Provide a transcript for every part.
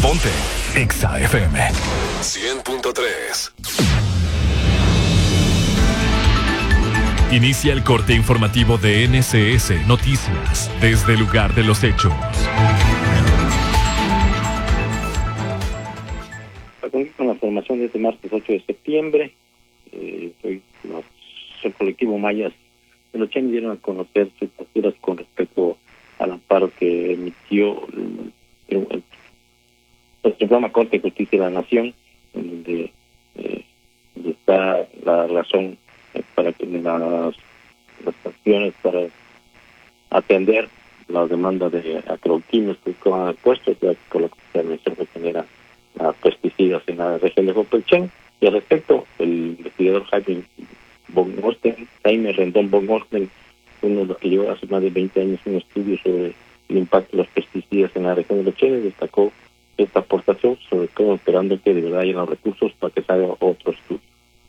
Ponte Exa FM 100.3. Inicia el corte informativo de NCS Noticias desde el lugar de los hechos. Con la formación de este martes 8 de septiembre, el colectivo Mayas de los Chenes dieron a conocer sus posturas con respecto al amparo que emitió el Suprema Corte de Justicia de la Nación, donde está la razón para que las acciones para atender las demandas de agroquímicos que han puesto, ya que con la contaminación que genera pesticidas en la región de Jopelchen. Y al respecto, el investigador Jaime Rendón von Osten, uno de los que llevó hace más de 20 años un estudio sobre el impacto de los pesticidas en la región de los Chenes, destacó esta aportación, sobre todo esperando que de verdad haya los recursos para que se haga otro estudio.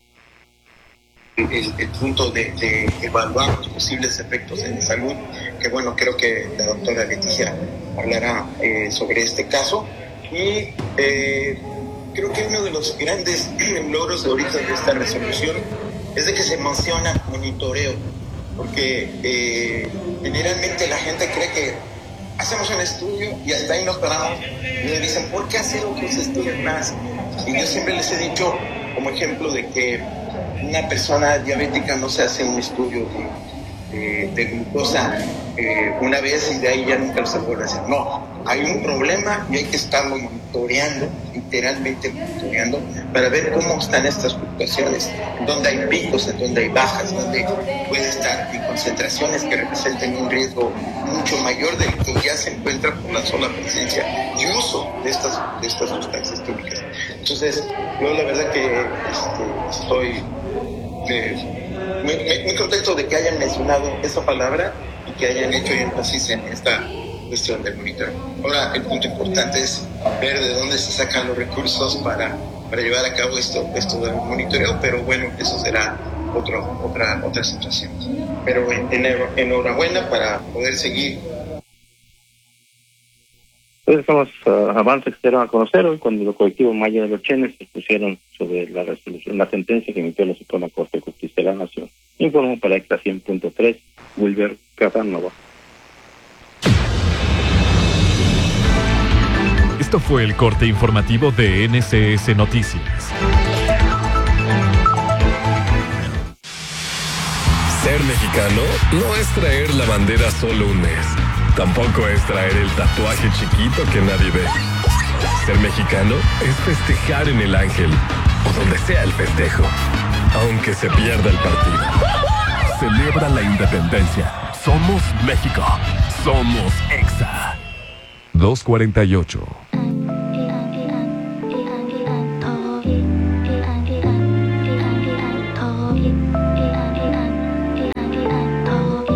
El punto de evaluar los posibles efectos en salud, que bueno, creo que la doctora Leticia hablará sobre este caso. Y creo que uno de los grandes logros de ahorita de esta resolución es de que se menciona monitoreo, porque generalmente la gente cree que hacemos un estudio y hasta ahí nos paramos y me dicen, ¿por qué hacer otros estudios más? Y yo siempre les he dicho como ejemplo de que una persona diabética no se hace un estudio de glucosa una vez y de ahí ya nunca se vuelve a hacer. No, hay un problema y hay que estarlo monitoreando, literalmente monitoreando, para ver cómo están estas fluctuaciones, dónde hay picos, en dónde hay bajas, donde puede estar en concentraciones que representen un riesgo mucho mayor del que ya se encuentra por la sola presencia y uso de estas sustancias químicas. Entonces, yo la verdad que estoy muy contento de que hayan mencionado esa palabra y que hayan hecho énfasis en esta cuestión del monitoreo. Ahora, el punto importante es ver de dónde se sacan los recursos para llevar a cabo esto del monitoreo, pero bueno, eso será otra situación. Pero enhorabuena para poder seguir. Entonces son los avances que se dieron a conocer hoy cuando el colectivo Maya de los Chenes se pusieron sobre la resolución, la sentencia que emitió la Suprema Corte de Justicia de la Nación. Informó para Exa 100.3, Wilber Casanova. Esto fue el corte informativo de NCS Noticias. Ser mexicano no es traer la bandera solo un mes. Tampoco es traer el tatuaje chiquito que nadie ve. Ser mexicano es festejar en el Ángel o donde sea el festejo, aunque se pierda el partido. Celebra la independencia. Somos México. Somos Exa. 248.